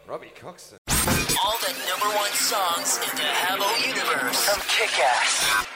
Robbie Coxon. All the #1 songs in the Habbo universe from Kick-Ass.